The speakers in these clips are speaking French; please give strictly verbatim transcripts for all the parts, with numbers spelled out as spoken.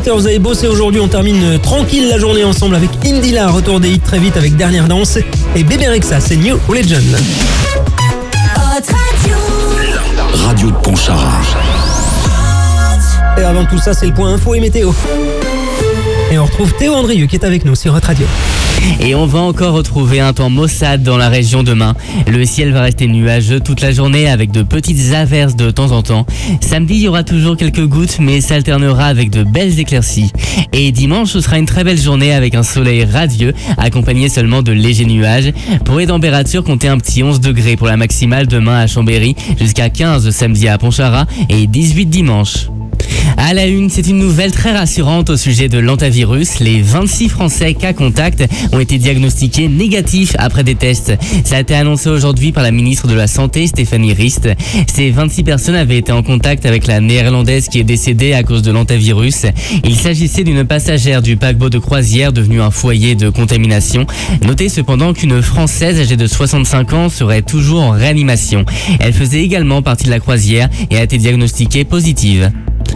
dix-huit heures, vous avez bossé aujourd'hui, on termine tranquille la journée ensemble avec Indila, retour des hits très vite avec Dernière Danse, et Bébé Rexha, c'est New Legend. Radio de Pontcharra. Et avant tout ça, c'est le point info et météo. Et on retrouve Théo Andrieux qui est avec nous sur Hot Radio. Et on va encore retrouver un temps maussade dans la région demain. Le ciel va rester nuageux toute la journée avec de petites averses de temps en temps. Samedi, il y aura toujours quelques gouttes, mais s'alternera avec de belles éclaircies. Et dimanche, ce sera une très belle journée avec un soleil radieux, accompagné seulement de légers nuages. Pour les températures, comptez un petit onze degrés pour la maximale demain à Chambéry, jusqu'à quinze samedi à Pontcharra et dix-huit dimanche. À la une, c'est une nouvelle très rassurante au sujet de l'hantavirus. Les vingt-six Français cas contact ont été diagnostiqués négatifs après des tests. Ça a été annoncé aujourd'hui par la ministre de la Santé, Stéphanie Rist. Ces vingt-six personnes avaient été en contact avec la néerlandaise qui est décédée à cause de l'hantavirus. Il s'agissait d'une passagère du paquebot de croisière devenue un foyer de contamination. Notez cependant qu'une Française âgée de soixante-cinq ans serait toujours en réanimation. Elle faisait également partie de la croisière et a été diagnostiquée positive.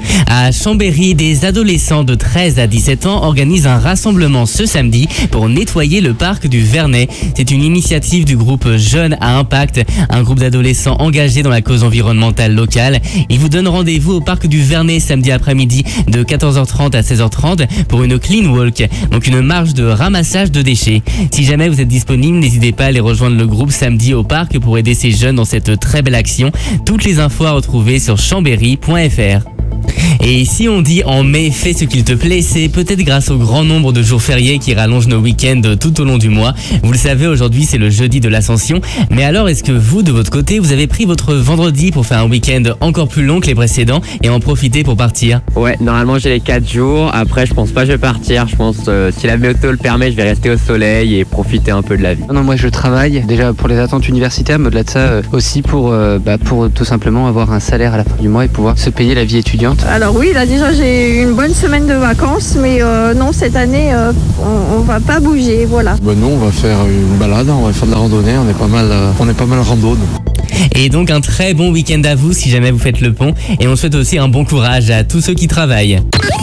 À Chambéry, des adolescents de treize à dix-sept ans organisent un rassemblement ce samedi pour nettoyer le parc du Vernet. C'est une initiative du groupe Jeunes à Impact, un groupe d'adolescents engagés dans la cause environnementale locale. Ils vous donnent rendez-vous au parc du Vernet samedi après-midi de quatorze heures trente à seize heures trente pour une clean walk, donc une marche de ramassage de déchets. Si jamais vous êtes disponible, n'hésitez pas à aller rejoindre le groupe samedi au parc pour aider ces jeunes dans cette très belle action. Toutes les infos à retrouver sur chambéry point f r. Et si on dit en mai, fais ce qu'il te plaît, c'est peut-être grâce au grand nombre de jours fériés qui rallongent nos week-ends tout au long du mois. Vous le savez, aujourd'hui c'est le jeudi de l'Ascension. Mais alors, est-ce que vous, de votre côté, vous avez pris votre vendredi pour faire un week-end encore plus long que les précédents et en profiter pour partir? Ouais, normalement j'ai les quatre jours. Après, je pense pas que je vais partir. Je pense euh, si la météo le permet, je vais rester au soleil et profiter un peu de la vie. Non, moi je travaille déjà pour les attentes universitaires, mais au-delà de ça euh, aussi pour, euh, bah, pour tout simplement avoir un salaire à la fin du mois et pouvoir se payer la vie étudiante. Alors oui, là déjà j'ai eu une bonne semaine de vacances, mais euh, non, cette année euh, on, on va pas bouger, voilà. Bah nous on va faire une balade, on va faire de la randonnée, on est pas mal, euh, on est pas mal rando. Et donc un très bon week-end à vous si jamais vous faites le pont, et on souhaite aussi un bon courage à tous ceux qui travaillent.